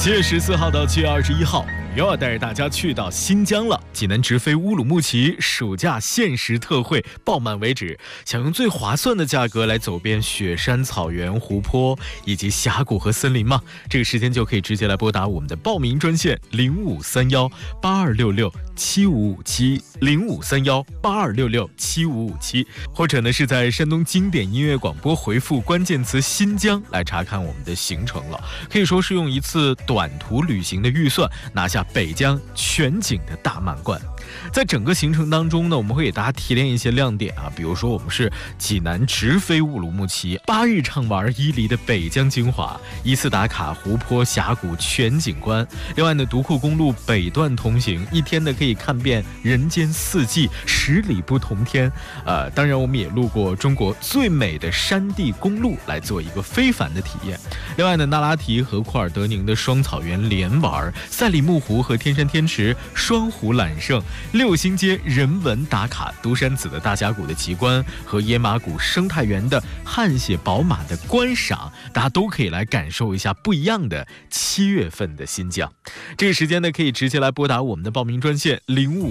7月14号到7月21号，又要带着大家去到新疆了。济南直飞乌鲁木齐暑假限时特惠爆满为止，想用最划算的价格来走遍雪山、草原、湖泊以及峡谷和森林吗？这个时间就可以直接来拨打我们的报名专线053182667557，053182667557，或者呢是在山东经典音乐广播回复关键词新疆来查看我们的行程了。可以说是用一次短途旅行的预算拿下北疆全景的大满贯。在整个行程当中呢，我们会给大家提炼一些亮点啊，比如说我们是济南直飞乌鲁木齐，8日畅玩伊犁的北疆精华，依次打卡湖泊、峡谷全景观。另外呢，独库公路北段同行，一天呢可以看遍人间四季，10里不同天。当然我们也路过中国最美的山地公路，来做一个非凡的体验。另外呢，那拉提和库尔德宁的双草原连玩，赛里木湖和天山天池双湖揽胜，六星街人文打卡独山子的大峡谷的奇观和野马谷生态园的汗血宝马的观赏，大家都可以来感受一下不一样的7月份的新疆。这个时间呢，可以直接来拨打我们的报名专线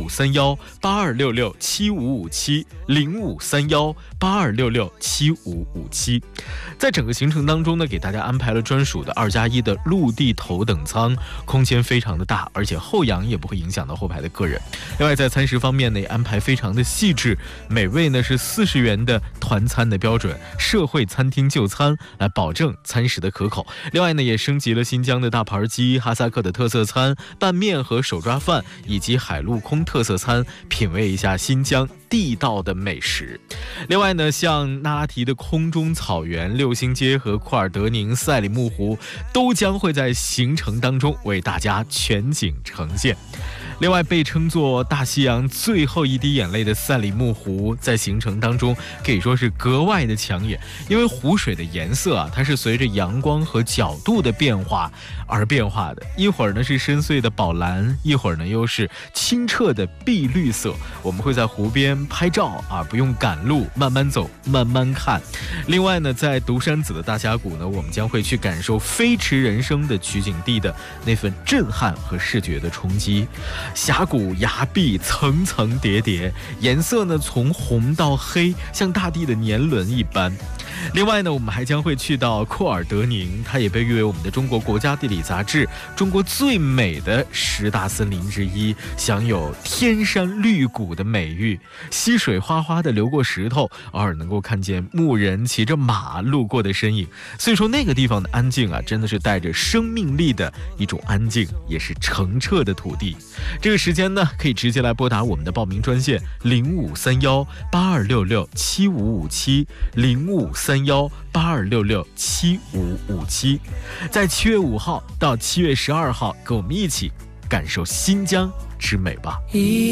053182667557，053182667557。在整个行程当中呢，给大家安排了专属的2+1的陆地头等舱，空间非常的大，而且后仰也不会影响到后排的个人。另外在餐食方面呢，也安排非常的细致，每位呢是40元的团餐的标准，社会餐厅就餐，来保证餐食的可口。另外呢，也升级了新疆的大盘鸡、哈萨克的特色餐、拌面和手抓饭，以及海陆空特色餐，品味一下新疆地道的美食。另外呢，像那拉提的空中草原、六星街和库尔德宁、赛里木湖都将会在行程当中为大家全景呈现。另外，被称作大西洋最后一滴眼泪的赛里木湖，在行程当中可以说是格外的抢眼，因为湖水的颜色啊，它是随着阳光和角度的变化而变化的，一会儿呢是深邃的宝蓝，一会儿呢又是清澈的碧绿色。我们会在湖边拍照啊，不用赶路，慢慢走，慢慢看。另外呢，在独山子的大峡谷呢，我们将会去感受飞驰人生的取景地的那份震撼和视觉的冲击。峡谷崖壁层层叠叠，颜色呢从红到黑，像大地的年轮一般。另外呢，我们还将会去到库尔德宁，它也被誉为我们的中国国家地理杂志中国最美的10大森林之一，享有天山绿谷的美誉。溪水哗哗的流过石头，偶尔能够看见牧人骑着马路过的身影。所以说那个地方的安静啊，真的是带着生命力的一种安静，也是澄澈的土地。这个时间呢，可以直接来拨打我们的报名专线053182667557，053182667557。在7月5号到7月12号，跟我们一起感受新疆之美吧。